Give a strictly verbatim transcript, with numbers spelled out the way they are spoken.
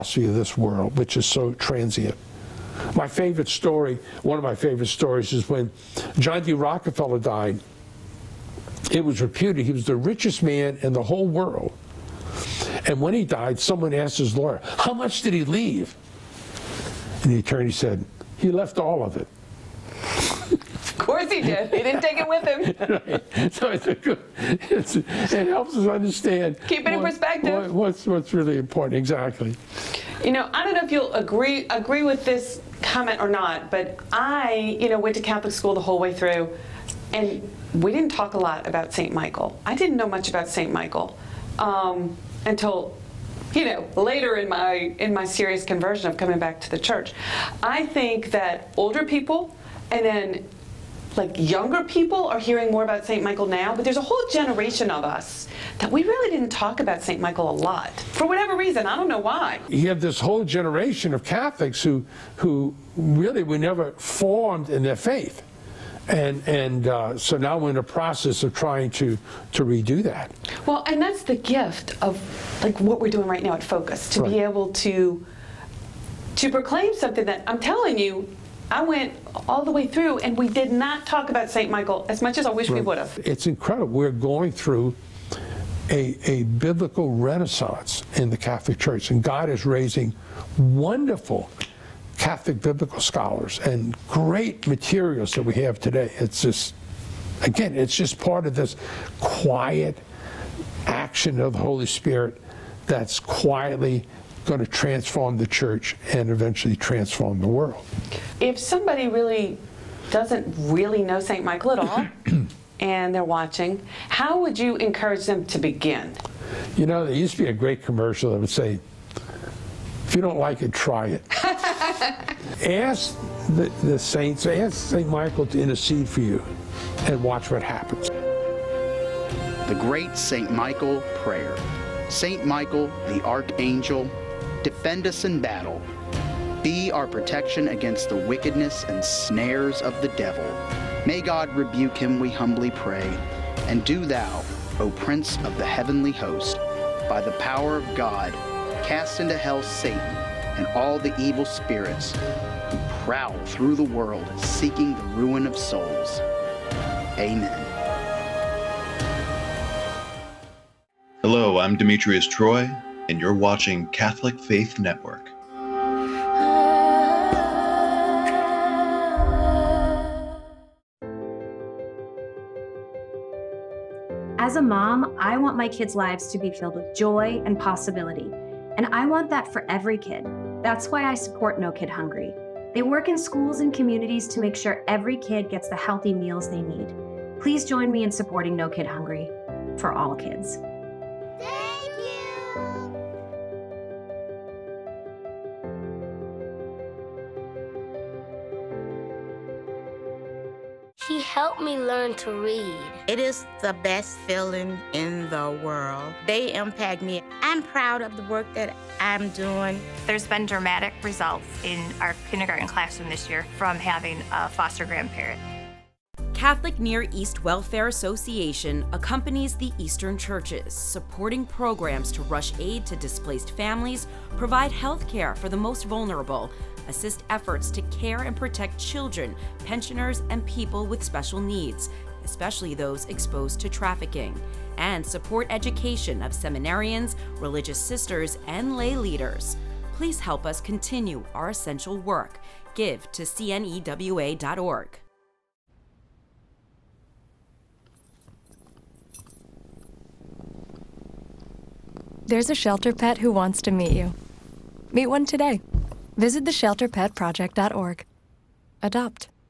of this world, which is so transient. My favorite story, one of my favorite stories, is when John D. Rockefeller died. It was reputed he was the richest man in the whole world. And when he died, someone asked his lawyer, how much did he leave? And the attorney said, he left all of it. Of course he did. He didn't take it with him. Right. So it's a good, it's, it helps us understand. Keep it in what, perspective. What, what's, what's really important, exactly. You know, I don't know if you'll agree agree with this comment or not, but I, you know, went to Catholic school the whole way through, and we didn't talk a lot about Saint Michael. I didn't know much about Saint Michael um, until, you know, later in my in my serious conversion of coming back to the church. I think that older people and then like younger people are hearing more about Saint Michael now, but there's a whole generation of us that we really didn't talk about Saint Michael a lot. For whatever reason, I don't know why. You have this whole generation of Catholics who, who really were never formed in their faith. And, and uh, so now we're in the process of trying to, to redo that. Well, and that's the gift of like what we're doing right now at Focus, to right. be able to, to proclaim something that, I'm telling you, I went all the way through, and we did not talk about Saint Michael as much as I wish right. we would have. It's incredible. We're going through a, a biblical renaissance in the Catholic Church, and God is raising wonderful Catholic biblical scholars and great materials that we have today. It's just, again, it's just part of this quiet action of the Holy Spirit that's quietly going to transform the church and eventually transform the world. If somebody really doesn't really know Saint Michael at all and they're watching, how would you encourage them to begin? You know, there used to be a great commercial that would say, if you don't like it, try it. Ask the, the saints, ask Saint Michael to intercede for you and watch what happens. The Great Saint Michael Prayer. Saint Michael, the Archangel, defend us in battle. Be our protection against the wickedness and snares of the devil. May God rebuke him, we humbly pray. And do thou, O Prince of the heavenly host, by the power of God, cast into hell Satan and all the evil spirits who prowl through the world seeking the ruin of souls. Amen. Hello, I'm Demetrius Troy, and you're watching Catholic Faith Network. As a mom, I want my kids' lives to be filled with joy and possibility, and I want that for every kid. That's why I support No Kid Hungry. They work in schools and communities to make sure every kid gets the healthy meals they need. Please join me in supporting No Kid Hungry for all kids. Thank you! She helped me learn to read. It is the best feeling in the world. They impact me. I'm proud of the work that I'm doing. There's been dramatic results in our kindergarten classroom this year from having a foster grandparent. Catholic Near East Welfare Association accompanies the Eastern churches, supporting programs to rush aid to displaced families, provide health care for the most vulnerable, assist efforts to care and protect children, pensioners, and people with special needs, especially those exposed to trafficking, and support education of seminarians, religious sisters, and lay leaders. Please help us continue our essential work. Give to C N E W A dot org. There's a shelter pet who wants to meet you. Meet one today. Visit the shelter pet project dot org. Adopt.